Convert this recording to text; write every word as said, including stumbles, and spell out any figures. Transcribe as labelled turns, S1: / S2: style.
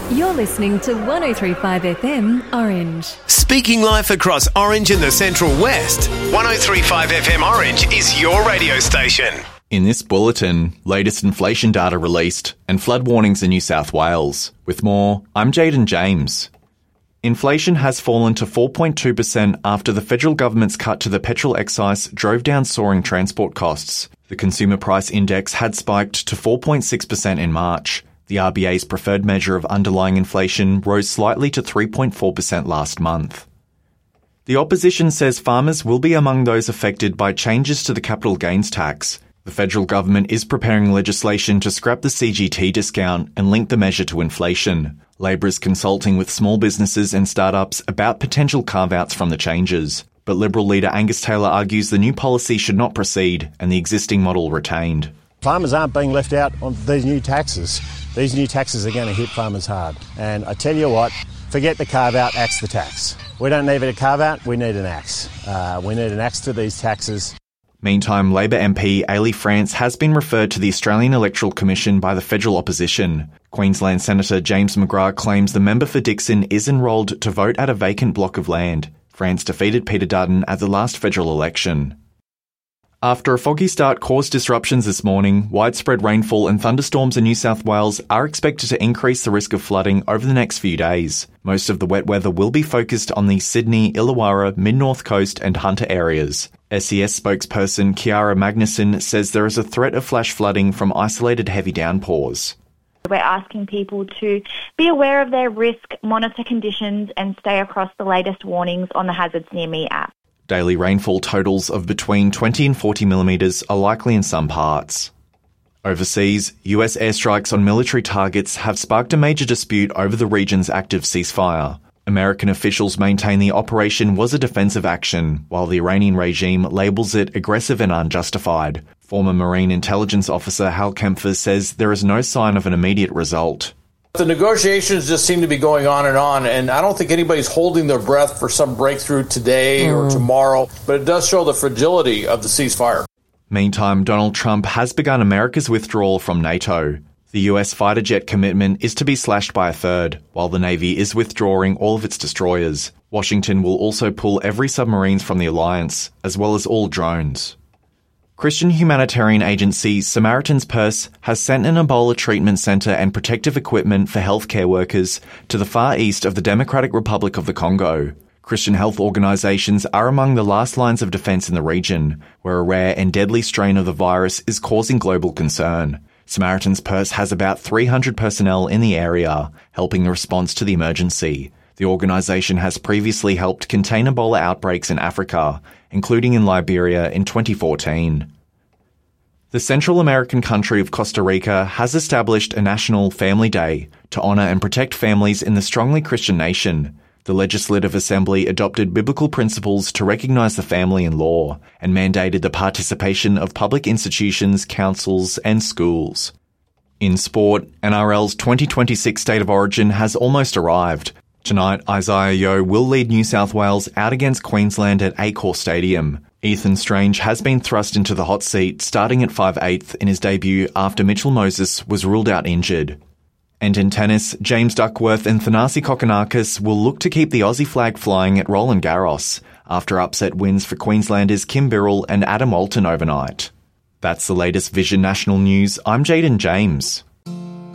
S1: You're listening to one oh three point five F M Orange.
S2: Speaking life across Orange and the Central West, one oh three point five F M Orange is your radio station.
S3: In this bulletin, latest inflation data released and flood warnings in New South Wales. With more, I'm Jaden James. Inflation has fallen to four point two percent after the federal government's cut to the petrol excise drove down soaring transport costs. The Consumer Price Index had spiked to four point six percent in March. The R B A's preferred measure of underlying inflation rose slightly to three point four percent last month. The opposition says farmers will be among those affected by changes to the capital gains tax. The federal government is preparing legislation to scrap the C G T discount and link the measure to inflation. Labor is consulting with small businesses and startups about potential carve-outs from the changes. But Liberal leader Angus Taylor argues the new policy should not proceed and the existing model retained.
S4: Farmers aren't being left out on these new taxes. These new taxes are going to hit farmers hard. And I tell you what, forget the carve-out, axe the tax. We don't need a carve-out, we need an axe. Uh, we need an axe to these taxes.
S3: Meantime, Labor M P Ailey France has been referred to the Australian Electoral Commission by the federal opposition. Queensland Senator James McGrath claims the member for Dixon is enrolled to vote at a vacant block of land. France defeated Peter Dutton at the last federal election. After a foggy start caused disruptions this morning, widespread rainfall and thunderstorms in New South Wales are expected to increase the risk of flooding over the next few days. Most of the wet weather will be focused on the Sydney, Illawarra, Mid-North Coast and Hunter areas. S E S spokesperson Chiara Magnuson says there is a threat of flash flooding from isolated heavy downpours.
S5: We're asking people to be aware of their risk, monitor conditions and stay across the latest warnings on the Hazards Near Me app.
S3: Daily rainfall totals of between twenty and forty millimetres are likely in some parts. Overseas, U S airstrikes on military targets have sparked a major dispute over the region's active ceasefire. American officials maintain the operation was a defensive action, while the Iranian regime labels it aggressive and unjustified. Former Marine intelligence officer Hal Kempfer says there is no sign of an immediate result.
S6: The negotiations just seem to be going on and on, and I don't think anybody's holding their breath for some breakthrough today or tomorrow, but it does show the fragility of the ceasefire.
S3: Meantime, Donald Trump has begun America's withdrawal from NATO. The U S fighter jet commitment is to be slashed by a third, while the Navy is withdrawing all of its destroyers. Washington will also pull every submarine from the alliance, as well as all drones. Christian humanitarian agency Samaritan's Purse has sent an Ebola treatment centre and protective equipment for healthcare workers to the far east of the Democratic Republic of the Congo. Christian health organisations are among the last lines of defence in the region, where a rare and deadly strain of the virus is causing global concern. Samaritan's Purse has about three hundred personnel in the area, helping the response to the emergency. The organisation has previously helped contain Ebola outbreaks in Africa, including in Liberia in twenty fourteen. The Central American country of Costa Rica has established a National Family Day to honour and protect families in the strongly Christian nation. The Legislative Assembly adopted biblical principles to recognise the family in law and mandated the participation of public institutions, councils and schools. In sport, N R L's twenty twenty-six State of Origin has almost arrived. Tonight, Isaiah Yeo will lead New South Wales out against Queensland at Accor Stadium. Ethan Strange has been thrust into the hot seat starting at five eighth in his debut after Mitchell Moses was ruled out injured. And in tennis, James Duckworth and Thanasi Kokkinakis will look to keep the Aussie flag flying at Roland Garros after upset wins for Queenslanders Kim Birrell and Adam Walton overnight. That's the latest Vision National News. I'm Jaden James.